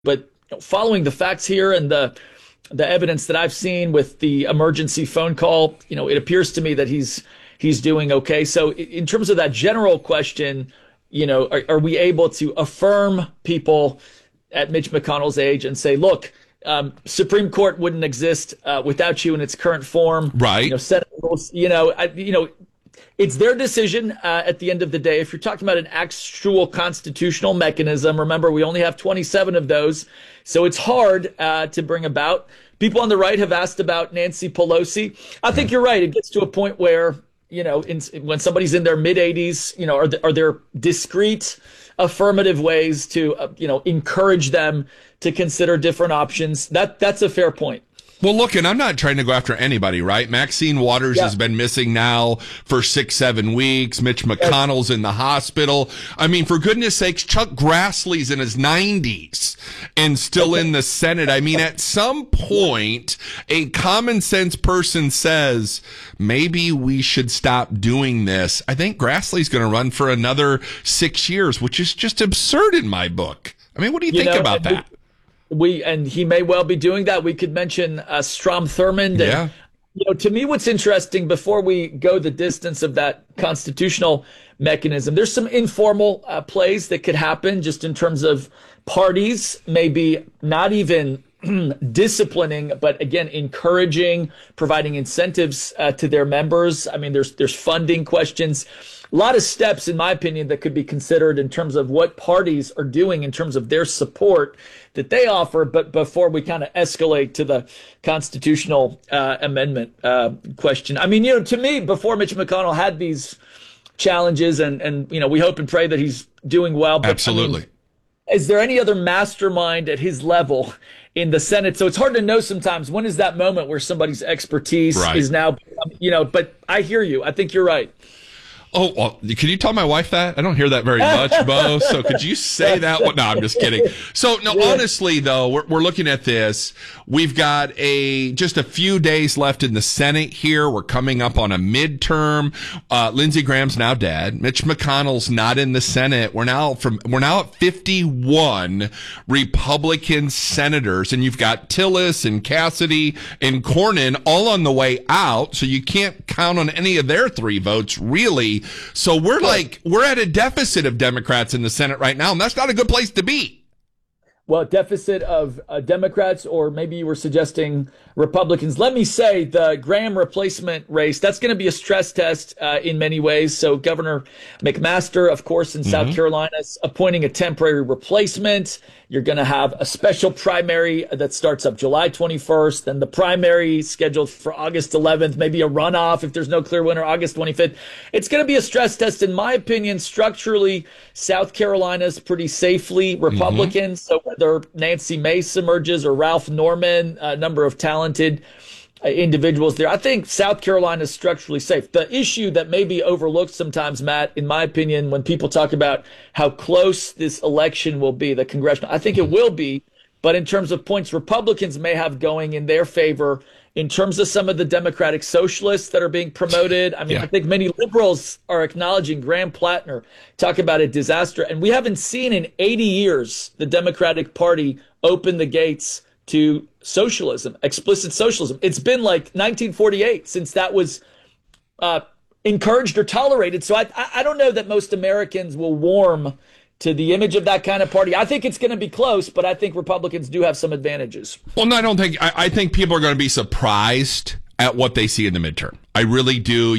But following the facts here and the evidence that I've seen with the emergency phone call, it appears to me that he's doing okay. So in terms of that general question, are we able to affirm people at Mitch McConnell's age and say, look, Supreme Court wouldn't exist without you in its current form, right? Senate rules, it's their decision at the end of the day. If you're talking about an actual constitutional mechanism, remember, we only have 27 of those. So it's hard to bring about. People on the right have asked about Nancy Pelosi. I think you're right. It gets to a point where, when somebody's in their mid 80s, are there discrete affirmative ways to, encourage them to consider different options? That's a fair point. Well, look, and I'm not trying to go after anybody, right? Maxine Waters has been missing now for 6-7 weeks. Mitch McConnell's in the hospital. I mean, for goodness sakes, Chuck Grassley's in his 90s and still in the Senate. I mean, at some point, a common sense person says, maybe we should stop doing this. I think Grassley's going to run for another 6 years, which is just absurd in my book. I mean, what do you think about that? And he may well be doing that. We could mention Strom Thurmond. Yeah. And, to me, what's interesting before we go the distance of that constitutional mechanism, there's some informal plays that could happen just in terms of parties, maybe not even disciplining, but again, encouraging, providing incentives to their members. I mean, there's funding questions. A lot of steps, in my opinion, that could be considered in terms of what parties are doing in terms of their support that they offer. But before we kind of escalate to the constitutional amendment question, I mean, to me, before Mitch McConnell had these challenges, and we hope and pray that he's doing well. But, absolutely. I mean, is there any other mastermind at his level in the Senate? So it's hard to know sometimes when is that moment where somebody's expertise is now, but I hear you. I think you're right. Oh, well, can you tell my wife that? I don't hear that very much, Bo. So could you say that? Well, no, I'm just kidding. So, no, honestly, though, we're looking at this. We've got just a few days left in the Senate here. We're coming up on a midterm. Lindsey Graham's now dead. Mitch McConnell's not in the Senate. We're now at 51 Republican senators, and you've got Tillis and Cassidy and Cornyn all on the way out. So you can't count on any of their 3 votes, really. So we're at a deficit of Democrats in the Senate right now, and that's not a good place to be. Well, deficit of Democrats, or maybe you were suggesting Republicans. Let me say the Graham replacement race, that's going to be a stress test in many ways. So Governor McMaster, of course, in South Carolina, is appointing a temporary replacement. You're going to have a special primary that starts up July 21st, then the primary scheduled for August 11th, maybe a runoff if there's no clear winner, August 25th. It's going to be a stress test. In my opinion, structurally, South Carolina is pretty safely Republican. So whether Nancy Mace emerges or Ralph Norman, a number of talented individuals there, I think South Carolina is structurally safe. The issue that may be overlooked sometimes, Matt, in my opinion, when people talk about how close this election will be, the congressional, I think it will be, but in terms of points Republicans may have going in their favor, in terms of some of the Democratic socialists that are being promoted. I mean, I think many liberals are acknowledging Graham Plattner, talk about a disaster. And we haven't seen in 80 years the Democratic Party open the gates to socialism, explicit socialism. It's been like 1948 since that was encouraged or tolerated. So I don't know that most Americans will warm to the image of that kind of party. I think it's going to be close, but I think Republicans do have some advantages. Well, no, I think people are going to be surprised at what they see in the midterm. I really do.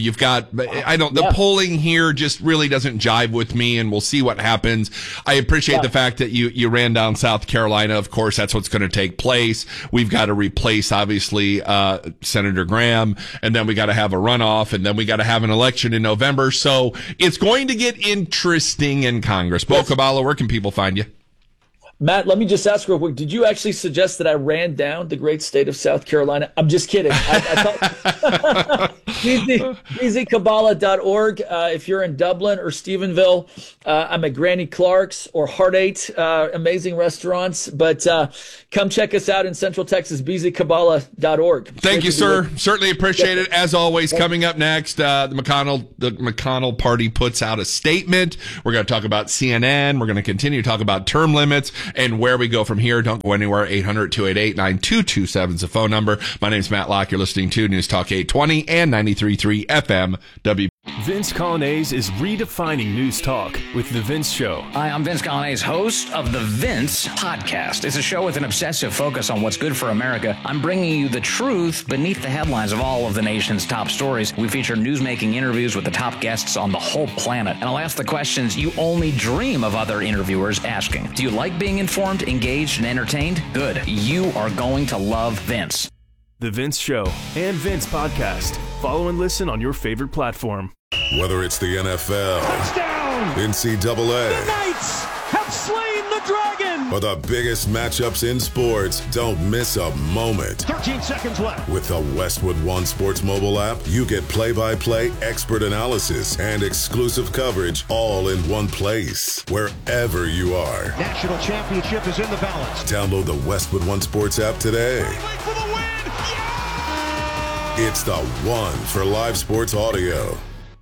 The polling here just really doesn't jive with me, and we'll see what happens. I appreciate the fact that you ran down South Carolina. Of course, that's what's going to take place. We've got to replace, obviously, Senator Graham, and then we got to have a runoff, and then we got to have an election in November. So it's going to get interesting in Congress. Bo Kabbalah, where can people find you? Matt, let me just ask real quick. Did you actually suggest that I ran down the great state of South Carolina? I'm just kidding. I thought EasyKabbalah.org. If you're in Dublin or Stephenville, I'm at Granny Clark's or Heart 8, amazing restaurants. But come check us out in Central Texas, BZKabbalah.org. Thank you, sir. Certainly appreciate it. As always, coming up next, the McConnell Party puts out a statement. We're going to talk about CNN. We're going to continue to talk about term limits and where we go from here. Don't go anywhere. 800-288-9227 is the phone number. My name's Matt Locke. You're listening to News Talk 820 and 93.3 FM W. Vince Colonnese is redefining news talk with The Vince Show. Hi, I'm Vince Colonnese, host of The Vince Podcast. It's a show with an obsessive focus on what's good for America. I'm bringing you the truth beneath the headlines of all of the nation's top stories. We feature newsmaking interviews with the top guests on the whole planet. And I'll ask the questions you only dream of other interviewers asking. Do you like being informed, engaged, and entertained? Good. You are going to love Vince. The Vince Show and Vince Podcast. Follow and listen on your favorite platform. Whether it's the NFL, touchdown, NCAA, the Knights have slain the dragon, or the biggest matchups in sports, don't miss a moment. 13 seconds left. With the Westwood One Sports mobile app, you get play-by-play expert analysis and exclusive coverage all in one place, wherever you are. National championship is in the balance. Download the Westwood One Sports app today. For the win. Yeah! It's the one for live sports audio.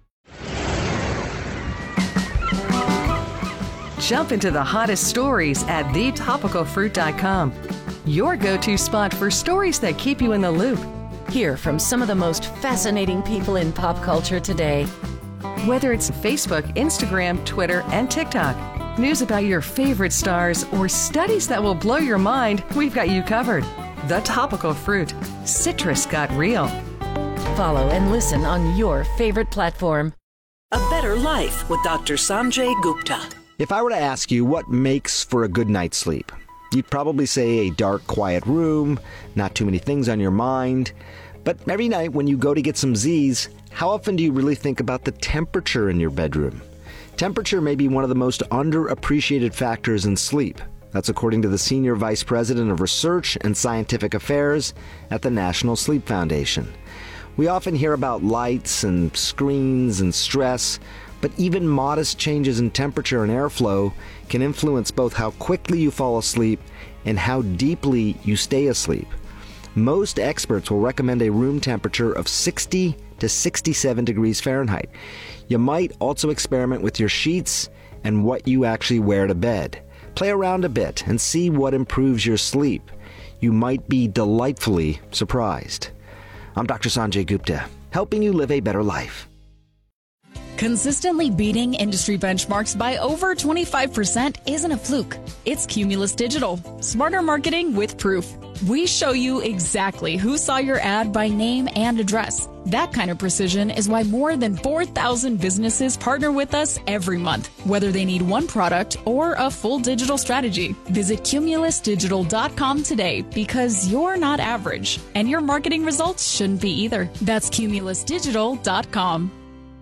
Jump into the hottest stories at thetopicalfruit.com. Your go-to spot for stories that keep you in the loop. Hear from some of the most fascinating people in pop culture today. Whether it's Facebook, Instagram, Twitter, and TikTok, news about your favorite stars, or studies that will blow your mind, we've got you covered. The Topical Fruit. Citrus got real. Follow and listen on your favorite platform. A Better Life with Dr. Sanjay Gupta. If I were to ask you what makes for a good night's sleep, you'd probably say a dark, quiet room, not too many things on your mind. But every night when you go to get some Z's, how often do you really think about the temperature in your bedroom? Temperature may be one of the most underappreciated factors in sleep. That's according to the Senior Vice President of Research and Scientific Affairs at the National Sleep Foundation. We often hear about lights and screens and stress, but even modest changes in temperature and airflow can influence both how quickly you fall asleep and how deeply you stay asleep. Most experts will recommend a room temperature of 60 to 67 degrees Fahrenheit. You might also experiment with your sheets and what you actually wear to bed. Play around a bit and see what improves your sleep. You might be delightfully surprised. I'm Dr. Sanjay Gupta, helping you live a better life. Consistently beating industry benchmarks by over 25% isn't a fluke. It's Cumulus Digital. Smarter marketing with proof. We show you exactly who saw your ad by name and address. That kind of precision is why more than 4,000 businesses partner with us every month, whether they need one product or a full digital strategy. Visit cumulusdigital.com today because you're not average, and your marketing results shouldn't be either. That's cumulusdigital.com.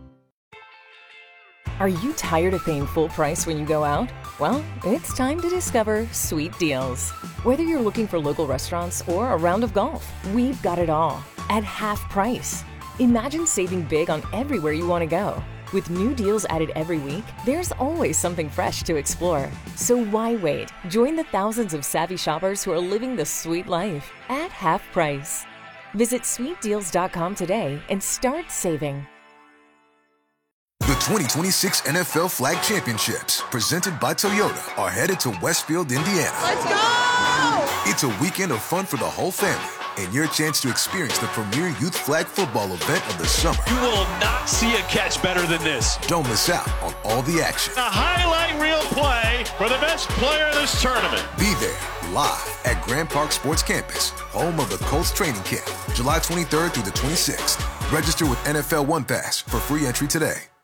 Are you tired of paying full price when you go out? Well, it's time to discover Sweet Deals. Whether you're looking for local restaurants or a round of golf, we've got it all at half price. Imagine saving big on everywhere you want to go. With new deals added every week, there's always something fresh to explore. So why wait? Join the thousands of savvy shoppers who are living the sweet life at half price. Visit sweetdeals.com today and start saving. The 2026 NFL Flag Championships, presented by Toyota, are headed to Westfield, Indiana. Let's go! It's a weekend of fun for the whole family and your chance to experience the premier youth flag football event of the summer. You will not see a catch better than this. Don't miss out on all the action. A highlight reel play for the best player of this tournament. Be there live at Grand Park Sports Campus, home of the Colts training camp, July 23rd through the 26th. Register with NFL One Pass for free entry today.